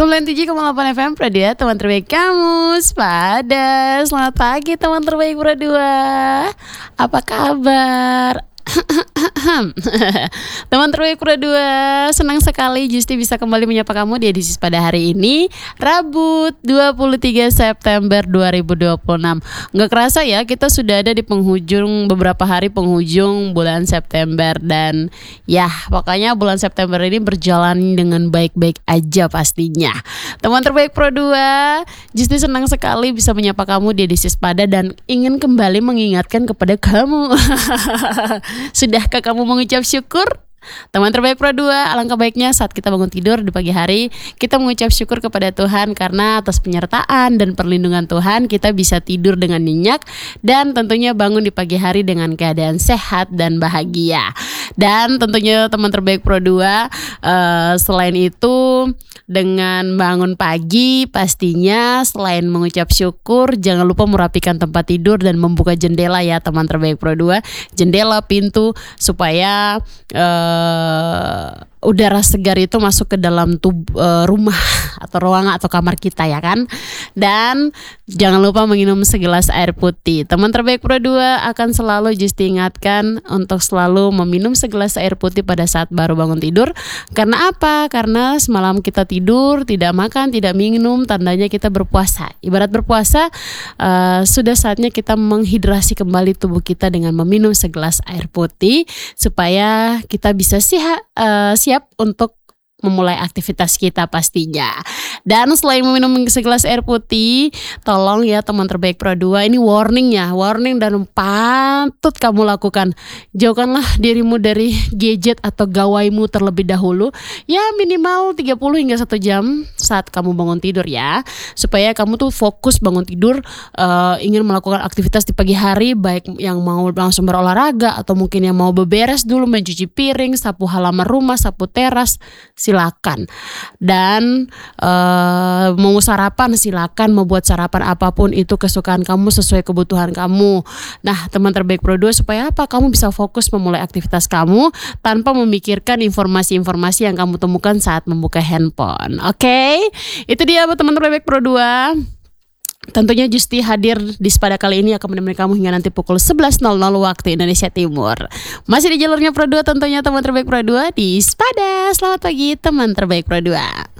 97,8 FM Pro 2, teman terbaik kamu, Sepada. Selamat pagi teman terbaik Pro 2. Apa kabar? Teman terbaik Pro 2, senang sekali Justi bisa kembali menyapa kamu di edisi pada hari ini, Rabu 23 September 2026. Nggak kerasa ya, kita sudah ada di penghujung, beberapa hari penghujung bulan September. Dan ya pokoknya bulan September ini berjalan dengan baik-baik aja pastinya. Teman terbaik Pro 2, Justi senang sekali bisa menyapa kamu di edisi pada dan ingin kembali mengingatkan kepada kamu. Sudahkah kamu mengucap syukur? Teman terbaik Pro 2, alangkah baiknya saat kita bangun tidur di pagi hari, kita mengucap syukur kepada Tuhan karena atas penyertaan dan perlindungan Tuhan kita bisa tidur dengan nyenyak dan tentunya bangun di pagi hari dengan keadaan sehat dan bahagia. Dan tentunya teman terbaik Pro 2, selain itu dengan bangun pagi pastinya selain mengucap syukur, jangan lupa merapikan tempat tidur dan membuka jendela ya teman terbaik Pro 2, jendela, pintu, supaya udara segar itu masuk ke dalam rumah atau ruangan atau kamar kita ya kan. Dan jangan lupa minum segelas air putih. Teman terbaik Pro 2 akan selalu Justi ingatkan untuk selalu meminum segelas air putih pada saat baru bangun tidur. Karena apa? Karena semalam kita tidur tidak makan, tidak minum, tandanya kita berpuasa. Ibarat berpuasa, sudah saatnya kita menghidrasi kembali tubuh kita dengan meminum segelas air putih supaya kita bisa siap untuk memulai aktivitas kita pastinya. Dan selain meminum segelas air putih, tolong ya teman terbaik Pro 2, ini warning dan patut kamu lakukan. Jauhkanlah dirimu dari gadget atau gawaimu terlebih dahulu, ya minimal 30 hingga 1 jam saat kamu bangun tidur ya, supaya kamu tuh fokus bangun tidur, ingin melakukan aktivitas di pagi hari, baik yang mau langsung berolahraga atau mungkin yang mau beberes dulu, mencuci piring, sapu halaman rumah, sapu teras, silakan. Dan mau sarapan, silakan mau buat sarapan apapun itu kesukaan kamu sesuai kebutuhan kamu. Nah teman terbaik Pro 2, supaya apa? Kamu bisa fokus memulai aktivitas kamu tanpa memikirkan informasi-informasi yang kamu temukan saat membuka handphone. Oke? Itu dia teman terbaik Pro 2. Tentunya Justi hadir di Sepada kali ini akan menemani kamu hingga nanti pukul 11.00 waktu Indonesia Timur. Masih di jalurnya Pro 2 tentunya teman terbaik Pro 2 di Sepada. Selamat pagi teman terbaik Pro 2.